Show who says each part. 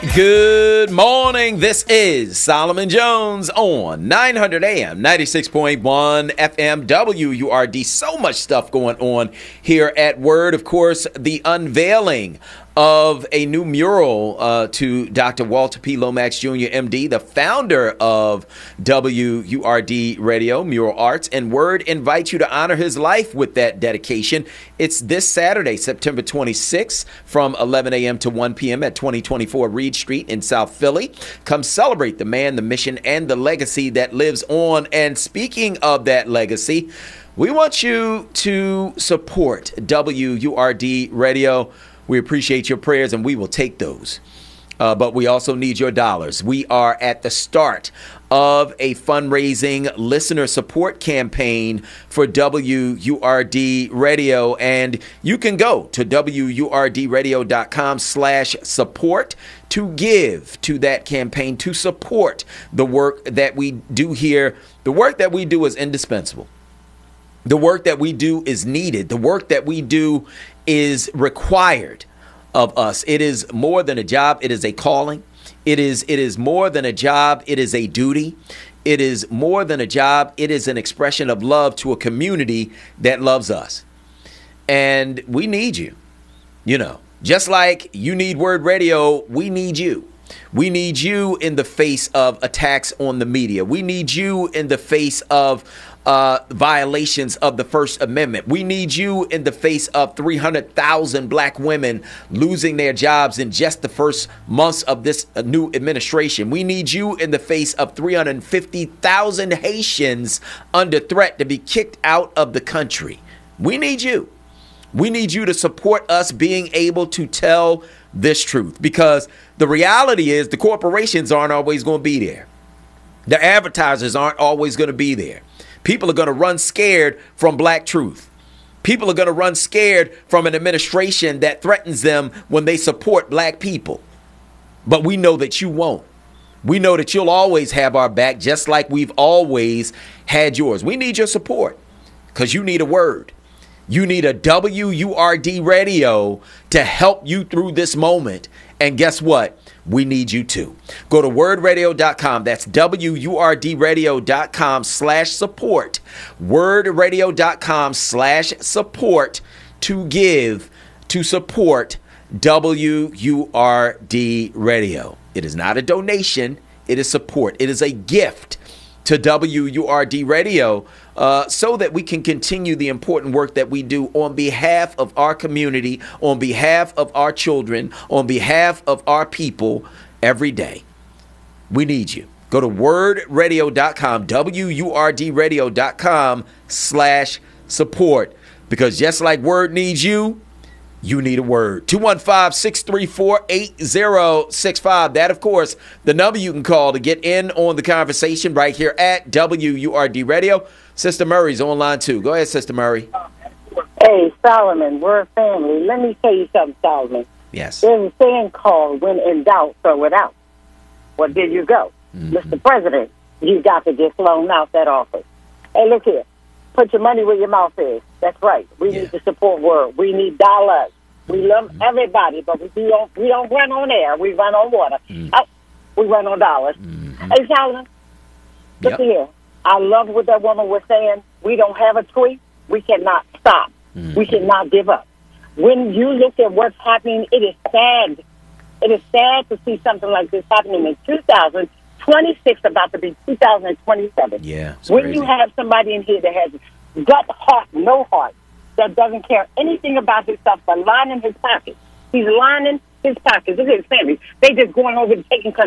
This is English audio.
Speaker 1: Good morning. This is Solomon Jones on 900 AM, 96.1 FM, WURD. So much stuff going on here at Word. Of course, the unveiling of a new mural to Dr. Walter P. Lomax Jr., MD, the founder of WURD Radio, Mural Arts, and Word invites you to honor his life with that dedication. It's this Saturday, September 26th, from 11 a.m. to 1 p.m. at 2024 Reed Street in South Philly. Come celebrate the man, the mission, and the legacy that lives on. And speaking of that legacy, we want you to support WURD Radio. We appreciate your prayers, and we will take those. But we also need your dollars. We are at the start of a fundraising listener support campaign for WURD Radio. And you can go to WURDradio.com/support to give to that campaign, to support the work that we do here. The work that we do is indispensable. The work that we do is needed. The work that we do is required of us. It is more than a job. It is a calling. It is more than a job. It is a duty. It is more than a job. It is an expression of love to a community that loves us. And we need you. You know, just like you need Word Radio, we need you. We need you in the face of attacks on the media. We need you in the face of violations of the First Amendment. We need you in the face of 300,000 black women losing their jobs in just the first months of this new administration. We need you in the face of 350,000 Haitians under threat to be kicked out of the country. We need you. We need you to support us being able to tell this truth, because the reality is the corporations aren't always going to be there. The advertisers aren't always going to be there. People are going to run scared from black truth. People are going to run scared from an administration that threatens them when they support black people. But we know that you won't. We know that you'll always have our back, just like we've always had yours. We need your support because you need a word. You need a WURD radio to help you through this moment. And guess what? We need you too. Go to wordradio.com. That's WURDradio.com/support. Wordradio.com/support to give to support WURD Radio. It is not a donation. It is support. It is a gift to WURD Radio so that we can continue the important work that we do on behalf of our community, on behalf of our children, on behalf of our people every day. We need you. Go to wordradio.com, WURDradio.com/support, because just like Word needs you, you need a word. 215-634-8065. That, of course, the number you can call to get in on the conversation right here at WURD Radio. Sister Murray's on line too. Go ahead, Sister Murray.
Speaker 2: Hey, Solomon, we're a family. Let me tell you something, Solomon.
Speaker 1: Yes.
Speaker 2: There's a saying called, when in doubt, throw it out. Well, there you go. Mr. President, you got to get thrown out that office. Hey, look here. Put your money where your mouth is. That's right. We need to support Word. We need dollars. We love everybody, but we don't run on air. We run on water. We run on dollars. Hey, Solomon, look here. I love what that woman was saying. We don't have a tweet. We cannot stop. We cannot give up. When you look at what's happening, it is sad. It is sad to see something like this happening in 2026, about to be 2027.
Speaker 1: Yeah,
Speaker 2: when
Speaker 1: crazy.
Speaker 2: you have somebody in here that has gut, heart, no heart, that doesn't care anything about himself but lining his pockets. He's lining his pockets. Look at his family. They just going over to taking